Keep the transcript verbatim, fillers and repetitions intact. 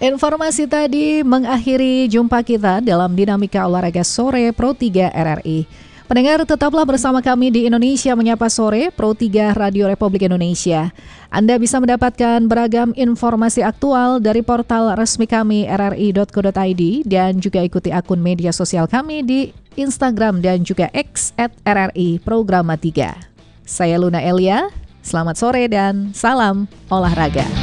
Informasi tadi mengakhiri jumpa kita dalam Dinamika Olahraga Sore Pro tiga R R I. Pendengar, tetaplah bersama kami di Indonesia Menyapa Sore Pro tiga Radio Republik Indonesia. Anda bisa mendapatkan beragam informasi aktual dari portal resmi kami r r i dot co dot i d dan juga ikuti akun media sosial kami di Instagram dan juga X at R R I Programa tiga. Saya Luna Elia, selamat sore dan salam olahraga.